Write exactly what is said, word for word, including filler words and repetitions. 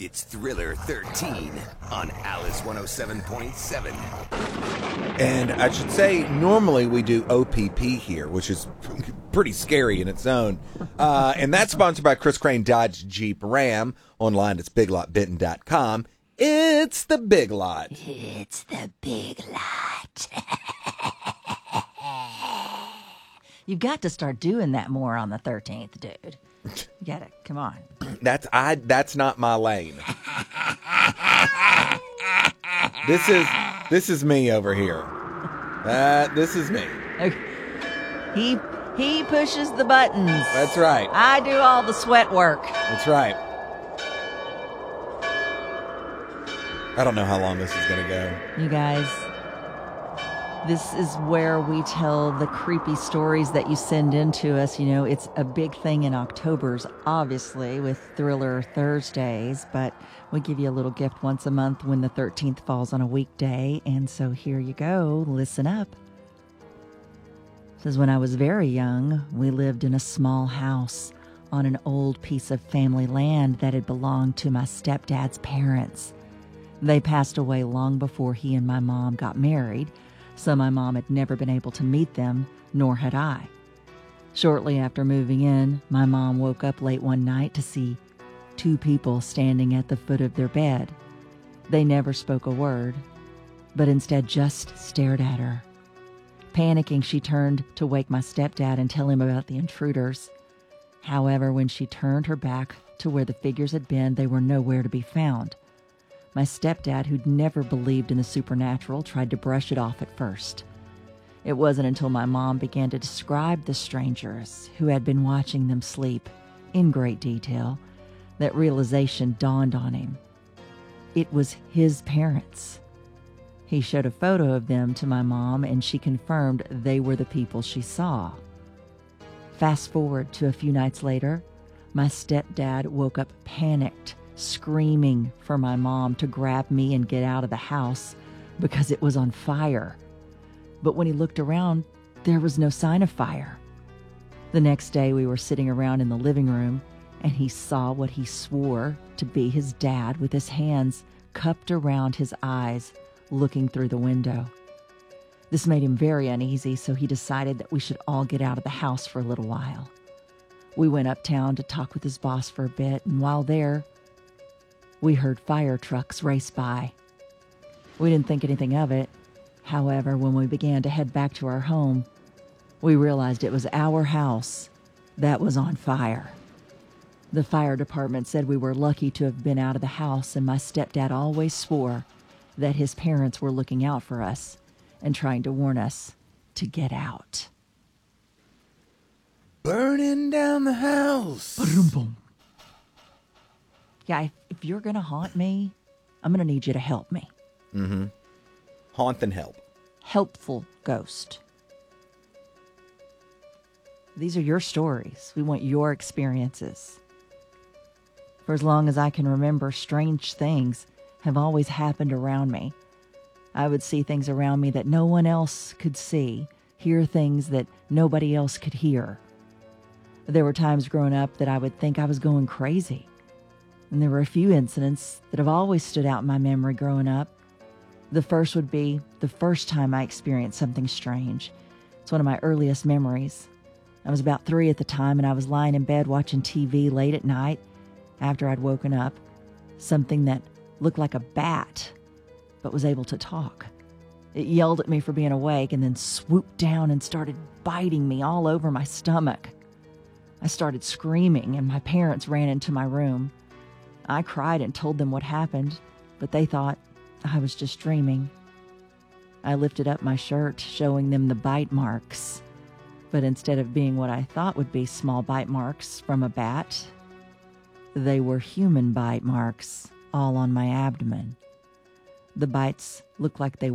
It's Thriller thirteen on Alice one oh seven point seven. And I should say, normally we do O P P here, which is pretty scary in its own. Uh, and that's sponsored by Chris Crane Dodge Jeep Ram. Online, it's big lot benton dot com. It's the Big Lot. It's the Big Lot. You've got to start doing that more on the thirteenth, dude. You gotta, come on. That's I. That's not my lane. This is this is me over here. Uh, this is me. Okay. He he pushes the buttons. That's right. I do all the sweat work. That's right. I don't know how long this is going to go. You guys, this is where we tell the creepy stories that you send in to us. You know, it's a big thing in October's, obviously, with Thriller Thursdays, but we give you a little gift once a month when the thirteenth falls on a weekday. And so here you go. Listen up. It says, when I was very young, we lived in a small house on an old piece of family land that had belonged to my stepdad's parents. They passed away long before he and my mom got married, so my mom had never been able to meet them, nor had I. Shortly after moving in, my mom woke up late one night to see two people standing at the foot of their bed. They never spoke a word, but instead just stared at her. Panicking, she turned to wake my stepdad and tell him about the intruders. However, when she turned her back to where the figures had been, they were nowhere to be found. My stepdad, who'd never believed in the supernatural, tried to brush it off at first. It wasn't until my mom began to describe the strangers who had been watching them sleep in great detail that realization dawned on him. It was his parents. He showed a photo of them to my mom, and she confirmed they were the people she saw. Fast forward to a few nights later, my stepdad woke up panicked, screaming for my mom to grab me and get out of the house because it was on fire. But when he looked around, there was no sign of fire. The next day, we were sitting around in the living room, and he saw what he swore to be his dad with his hands cupped around his eyes, looking through the window. This made him very uneasy, so he decided that we should all get out of the house for a little while. We went uptown to talk with his boss for a bit, and while there, we heard fire trucks race by. We didn't think anything of it. However, when we began to head back to our home, we realized it was our house that was on fire. The fire department said we were lucky to have been out of the house, and my stepdad always swore that his parents were looking out for us and trying to warn us to get out. Burning down the house. Boom, boom. Yeah, if, if you're going to haunt me, I'm going to need you to help me. Mm-hmm. Haunt and help. Helpful ghost. These are your stories. We want your experiences. For as long as I can remember, strange things have always happened around me. I would see things around me that no one else could see, hear things that nobody else could hear. There were times growing up that I would think I was going crazy. And there were a few incidents that have always stood out in my memory growing up. The first would be the first time I experienced something strange. It's one of my earliest memories. I was about three at the time, and I was lying in bed watching T V late at night after I'd woken up. Something that looked like a bat, but was able to talk. It yelled at me for being awake and then swooped down and started biting me all over my stomach. I started screaming, and my parents ran into my room. I cried and told them what happened, but they thought I was just dreaming. I lifted up my shirt, showing them the bite marks. But instead of being what I thought would be small bite marks from a bat, they were human bite marks, all on my abdomen. The bites looked like they were